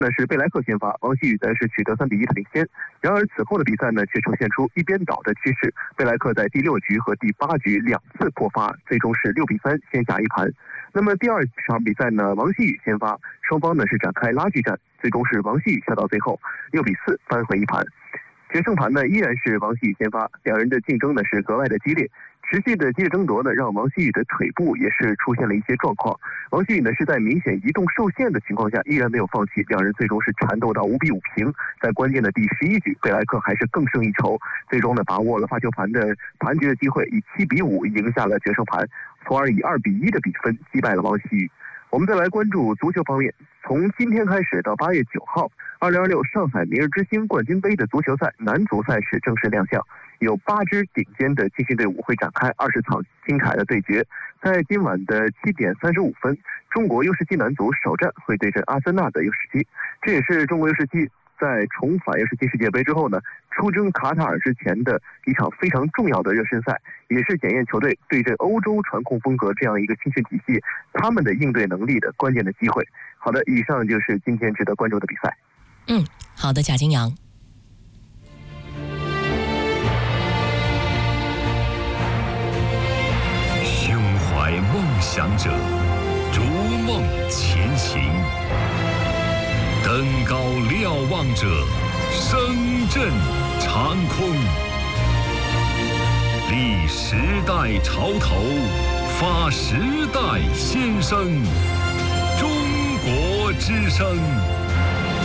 那是贝莱克先发，王希宇呢是取得3-1的领先。然而此后的比赛呢却呈现出一边倒的趋势，贝莱克在第6局和第8局2次破发，最终是6-3先下一盘。那么第2场比赛呢，王希宇先发，双方呢是展开拉锯战，最终是王希宇下到最后6-4扳回一盘。决胜盘呢依然是王希宇先发，两人的竞争呢是格外的激烈。持续的激烈争夺呢，让王希宇的腿部也是出现了一些状况。王希宇呢是在明显移动受限的情况下，依然没有放弃，两人最终是缠斗到5-5平。在关键的第11局，贝莱克还是更胜一筹，最终呢把握了发球盘的盘局的机会，以7-5赢下了决胜盘，从而以2-1的比分击败了王希宇。我们再来关注足球方面，从今天开始到8月9号，2026上海明日之星冠军杯的足球赛男足赛事正式亮相，有8支顶尖的青训队伍会展开20场精彩的对决。在今晚的7点35分，中国 U17男足首战会对阵阿森纳的 U17，这也是中国 U17在重返U17世界杯之后呢，出征卡塔尔之前的一场非常重要的热身赛，也是检验球队对阵欧洲传控风格这样一个青训体系他们的应对能力的关键的机会。好的，以上就是今天值得关注的比赛。 好的，贾金阳。 胸怀梦想者，逐梦前行。登高瞭望者，声震长空。立时代潮头，发时代先声。中国之声。